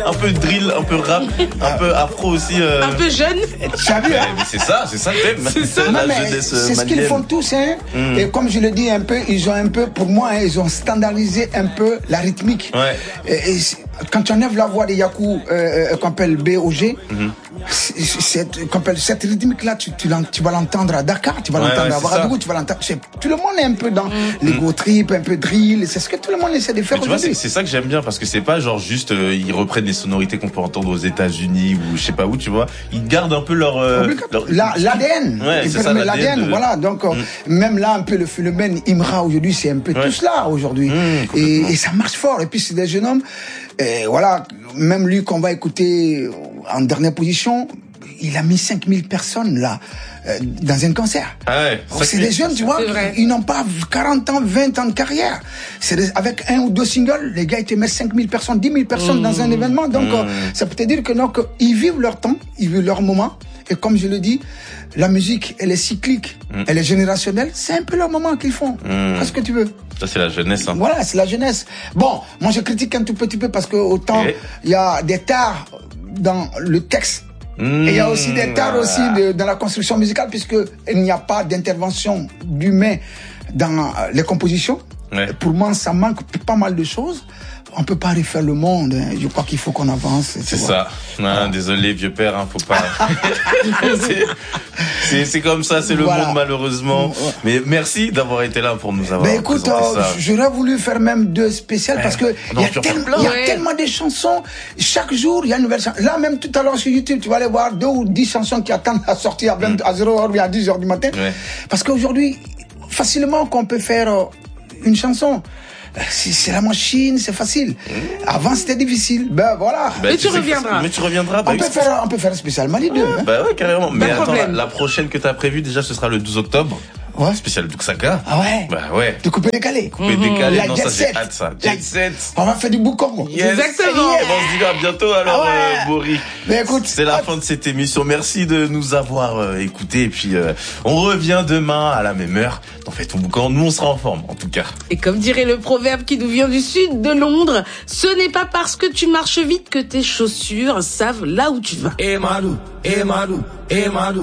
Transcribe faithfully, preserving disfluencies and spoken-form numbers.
un peu drill, un peu rap, un peu afro aussi. Euh... Un peu jeune. Tu as vu, hein? Mais c'est ça, c'est ça le thème. C'est ça. Non, La mais jeunesse c'est ce qu'ils malienne. font tous, hein. Mm. Et comme je le dis un peu, ils ont un peu, pour moi, hein, ils ont standardisé un peu la rythmique. Ouais. Et, et quand tu enlèves la voix de Yakou, euh, qu'on appelle B O G, Mm-hmm. cette, qu'on appelle cette rythmique-là, tu, tu, tu vas l'entendre à Dakar, tu vas Ouais, l'entendre ouais, à c'est Ouagadougou, ça. tu vas l'entendre. c'est- Tout le monde est un peu dans Mm. les go trip, un peu drill. C'est ce que tout le monde essaie de faire Mais tu vois, c'est, aujourd'hui. c'est ça que j'aime bien parce que c'est pas genre juste euh, ils reprennent les sonorités qu'on peut entendre aux États-Unis ou je sais pas où, tu vois. Ils gardent un peu leur, euh, leur... La- L'A D N, Ouais, Ils c'est peuvent ça, mettre l'A D N l'A D N, de- voilà. Donc euh, même là, un peu le phénomène Imra aujourd'hui, c'est un peu Ouais. tout cela aujourd'hui, Mmh, et, complètement. et ça marche fort. Et puis c'est des jeunes hommes, et voilà. Même lui qu'on va écouter en dernière position, il a mis cinq mille personnes là euh, dans un concert. Ah ouais, Donc, ça c'est qui- des jeunes, tu vois, C'est vrai. ils n'ont pas quarante ans, vingt ans de carrière. C'est des- avec un ou deux singles, les gars, ils te mettent cinq mille personnes, dix mille personnes dans un événement. Donc, euh, ça peut te dire que non, que ils vivent leur temps, ils vivent leur moment. Et comme je le dis, la musique, elle est cyclique, elle est générationnelle. C'est un peu leur moment qu'ils font. Qu'est-ce que tu veux? Ça c'est la jeunesse. Hein. Voilà, c'est la jeunesse. Bon, moi je critique un tout petit peu parce que autant Et il y a des tares dans le texte. Mmh. Et il y a aussi des tares aussi de- dans la construction musicale puisque il n'y a pas d'intervention d'humain dans euh, les compositions. Ouais. Pour moi, ça manque pas mal de choses. On peut pas refaire le monde. hein. Je crois qu'il faut qu'on avance. tu C'est vois. ça. Non, désolé vieux père, hein, faut pas. c'est, c'est, c'est comme ça, c'est le Voilà. monde malheureusement. Mais merci d'avoir été là pour nous avoir Ben écoute, présenté euh, ça. j'aurais voulu faire même deux spéciales parce que on il y a, aurait pu en tel- faire plein. il y a Ouais. tellement de chansons. Chaque jour, il y a une nouvelle chanson. Là, même tout à l'heure sur YouTube, tu vas aller voir deux ou dix chansons qui attendent à sortir à, vingt, à zéro heure ou à dix heures du matin. Ouais. Parce qu'aujourd'hui, facilement qu'on peut faire euh, une chanson. Euh, C'est c'est la machine, c'est facile. Avant, c'était difficile. Ben voilà. Ben, Mais tu sais que- reviendras. Mais tu reviendras. Bah, on, peut oui, faire, on peut faire un spécial Mali deux. hein. Bah ouais, carrément. Mais Pas de attends, la, problème. la prochaine que t'as prévue déjà, ce sera le douze octobre. Ouais. Spécial Duxaka. Ah ouais. Bah ouais. De couper décalé. Coupé décalé. La Non, jet ça j'ai set. hâte ça. La- Jet set. On va faire du boucan. Yes. Exactement. Et on se dit à bientôt alors, Ah ouais. euh, Boris. Mais écoute, c'est la hop. fin de cette émission. Merci de nous avoir euh, écoutés. Et puis, euh, on revient demain à la même heure. T'en fais ton boucan. Nous, on sera en forme, en tout cas. Et comme dirait le proverbe qui nous vient du sud de Londres, ce n'est pas parce que tu marches vite que tes chaussures savent là où tu vas. Eh Malou, eh Malou, eh Malou.